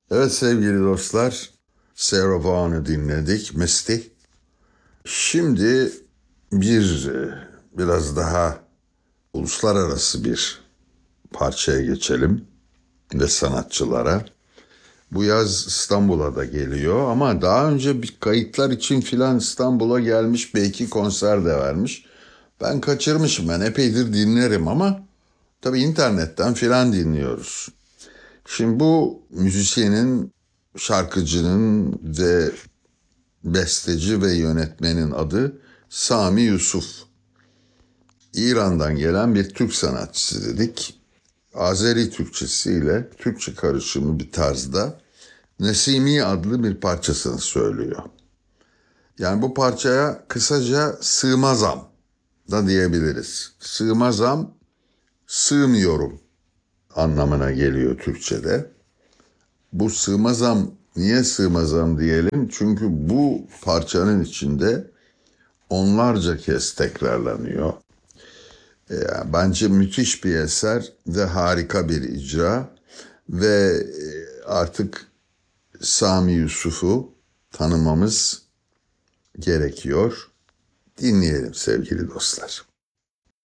Evet sevgili dostlar, Sarah Vaughan'ı dinledik, Misty. Şimdi biraz daha uluslararası bir parçaya geçelim ve sanatçılara. Bu yaz İstanbul'a da geliyor ama daha önce bir kayıtlar için filan İstanbul'a gelmiş, belki konser de vermiş. Ben kaçırmışım, ben epeydir dinlerim ama tabii internetten filan dinliyoruz. Şimdi bu müzisyenin, şarkıcının ve besteci ve yönetmenin adı Sami Yusuf. İran'dan gelen bir Türk sanatçısı dedik. Azeri Türkçesiyle Türkçe karışımı bir tarzda Nesimi adlı bir parçasını söylüyor. Yani bu parçaya kısaca sığmazam da diyebiliriz. Sığmazam, sığmıyorum anlamına geliyor Türkçe'de. Bu sığmazam, niye sığmazam diyelim? Çünkü bu parçanın içinde onlarca kez tekrarlanıyor. Bence müthiş bir eser ve harika bir icra ve artık Sami Yusuf'u tanımamız gerekiyor. Dinleyelim sevgili dostlar.